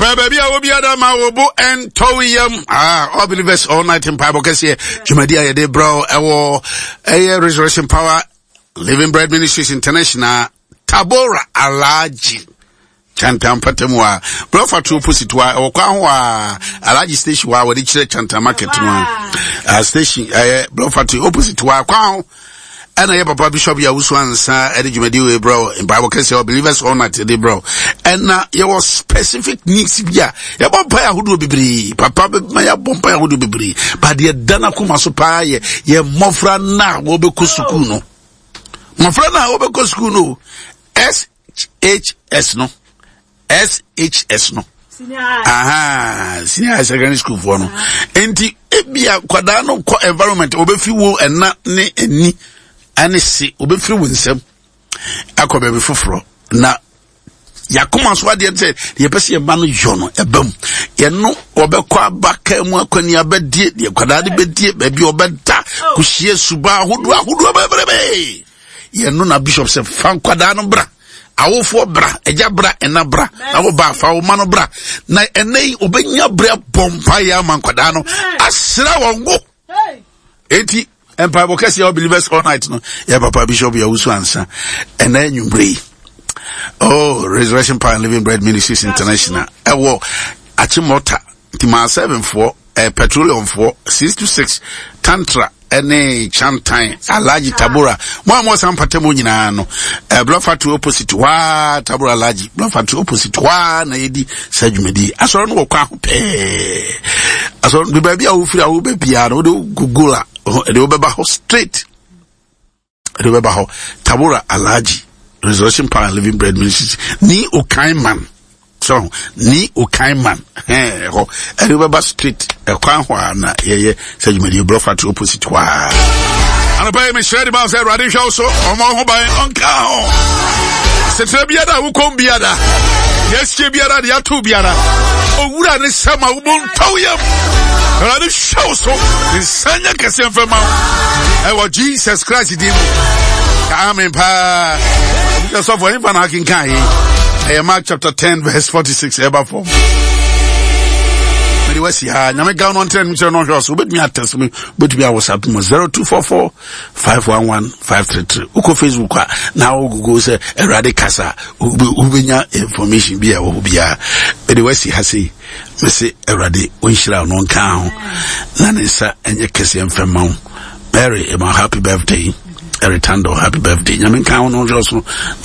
baby, I will be at my wobo and Toyam. All believers all night in Bible. Cause here, Jumadia, de bro, a resurrection power, Living Bread Ministries International, Tabora Alaji. Chantam patemwa brofa to opposite wa okwa alaji station wa we chire Chantam market no station brofa to opposite wa kwa ana ye papa bishop ya usu ansa edjumadi we bro in Bible case your believers all night dey bro and na there was specific needs bia ya bompa ya hudu bibiri papa ma ya bompa ya hudu bibiri but ye dana kuma so pa ye mofra na wo be ko school no mofra na wo be ko school no SHS no SHS no. Senior secondary school for no. Enti ebia kwada no ko environment obefi wo ena ne eni ane se obefi wo nsem akobe be foforo na yakoma so ade nte ye pese ye ba no yo no ebam ye no obekọ abaka mu akwani abadie de kwada de bedie ba bi obeda kuhie suba ahodo bebrebe ye no na bishop se fan kwada no bra awofo bra eja bra ena bra awo ba fa wo mano bra na enei obenya bra bompa ya mankwada no asra wongo enti empire bokese your believers all night no ya papa bishop ya usu ansa ena nyumbre Resurrection Power and Living Bread Ministries International ewo achimota tima 74 petroleum 4 626 tantra ene Chantan alaji Tabora mo sampatemo nyina no blofa to opposite wa Tabora alaji blofa to opposite wa na yedi sajumedi asoro no kwa pe asoro bi ba bia wo fira wo be bia no do gugula de wo beba ho straight de wo beba ho Tabora alaji Resurrection Power and Living Bread Ministries ni okaiman so ni okaiman ho everybody street ekwan ho na ye sajumedi blofa to opposite wa ana pay me share about say radio show so omo ho ban onka ho setre biada wo kom biada yes che biada de atu biada owura ne sama wo bon tawyam radio show so insanya kase mfema wa Jesus Christ di amen pa because of when ban hakin kai Mark chapter 10 verse 46 eba form we see ha nyame ga no 10 me no hwe so bet me attest me bet me WhatsApp 0244 511 533 uko Facebook na go say erade kasa ubenya information bia wo bia we see ha say me say erade onhira no nka ho na ne sa enye kese mfema Mary, my happy birthday. Eritando, happy birthday. Nyame ka no hwe so